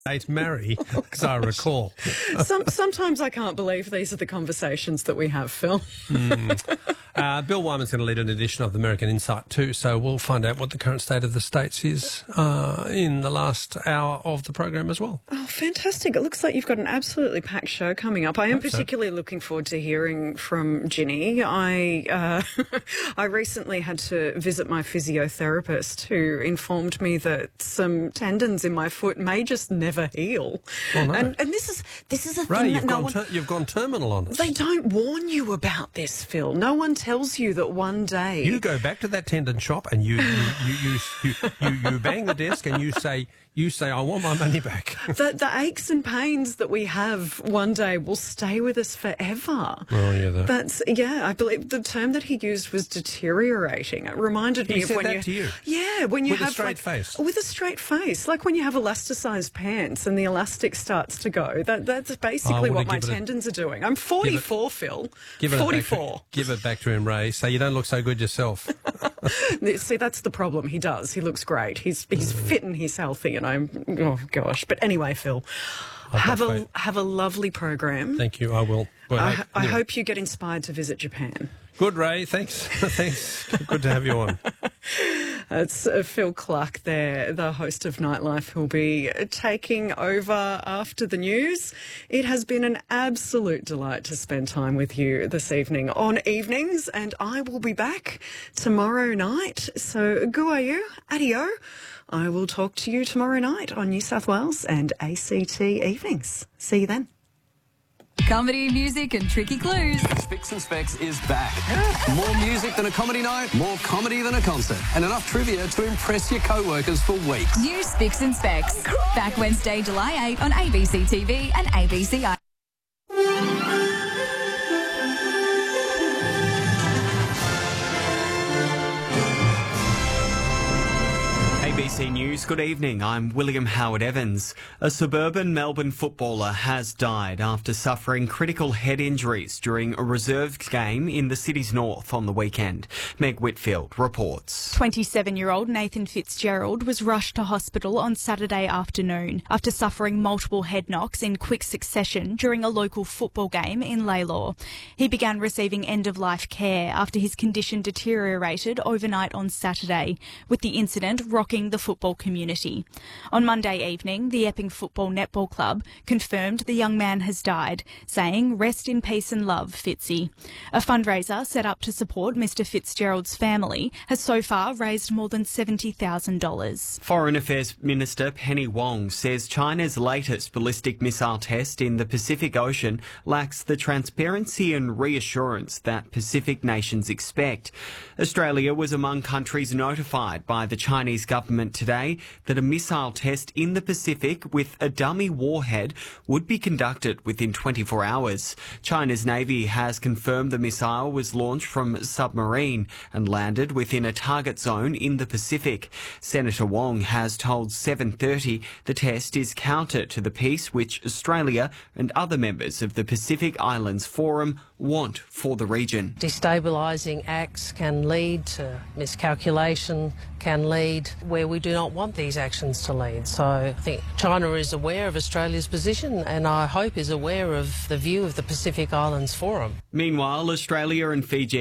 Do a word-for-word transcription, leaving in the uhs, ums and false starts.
Eight marry, as I recall. Some, sometimes I can't believe these are the conversations that we have, Phil. mm. uh, Bill Wyman's going to lead an edition of the American Insight too, so we'll find out what the current state of the states is uh, in the last hour of the program as well. Oh, fantastic. It looks like you've got an absolutely packed show coming up. I am Hope particularly so. looking forward to hearing from Ginny. I, uh, I recently had to visit my physiotherapist who informed me that some tendons in my foot may just never heal. Oh, no. and, and this is this is a Ray, thing you've that no gone, one... ter- you've gone terminal on us. They don't warn you about this, Phil. No one tells you that one day... You go back to that tendon shop and you you, you, you, you, you, you bang the desk and you say, you say, I want my money back. the, the aches and pains that we have one day will stay with us forever. Oh, yeah. That. That's, yeah, I believe the term that he used was deteriorating. It reminded He me of said when that you... to you? Yeah, when you With a have... straight like, face? With a straight face. Like when you have elasticized pants and the elastic starts to go. That, that's basically Oh, what my give it a- tendons are doing. I'm forty-four, Phil. Give it forty-four. Back to, give it back to him, Ray. Say you don't look so good yourself. See, that's the problem. He does. He looks great. He's he's fit and he's healthy, and I'm oh gosh. But anyway, Phil, I've have got a faith. have a lovely program. Thank you. I will. Well, I, I- I anyway. hope you get inspired to visit Japan. Good, Ray. Thanks. Thanks. Good to have you on. It's uh, Phil Clark there, the host of Nightlife, who'll be taking over after the news. It has been an absolute delight to spend time with you this evening on Evenings, and I will be back tomorrow night. So, guayu, adio. I will talk to you tomorrow night on New South Wales and A C T Evenings. See you then. Comedy, music and tricky clues. Spicks and Specs is back. More music than a comedy night, more comedy than a concert, and enough trivia to impress your co-workers for weeks. New Spicks and Specs. Back Wednesday, July eighth on A B C T V and A B C I. A B C News, good evening. I'm William Howard Evans. A suburban Melbourne footballer has died after suffering critical head injuries during a reserved game in the city's north on the weekend. Meg Whitfield reports. twenty-seven-year-old Nathan Fitzgerald was rushed to hospital on Saturday afternoon after suffering multiple head knocks in quick succession during a local football game in Laylaw. He began receiving end-of-life care after his condition deteriorated overnight on Saturday, with the incident rocking the football community. On Monday evening, the Epping Football Netball Club confirmed the young man has died, saying, "Rest in peace and love, Fitzy." A fundraiser set up to support Mister Fitzgerald's family has so far raised more than seventy thousand dollars. Foreign Affairs Minister Penny Wong says China's latest ballistic missile test in the Pacific Ocean lacks the transparency and reassurance that Pacific nations expect. Australia was among countries notified by the Chinese government today that a missile test in the Pacific with a dummy warhead would be conducted within twenty-four hours. China's Navy has confirmed the missile was launched from a submarine and landed within a target zone in the Pacific. Senator Wong has told seven thirty the test is counter to the peace which Australia and other members of the Pacific Islands Forum want for the region. Destabilising acts can lead to miscalculation, can lead where we do not want these actions to lead. So I think China is aware of Australia's position and I hope is aware of the view of the Pacific Islands Forum. Meanwhile, Australia and Fiji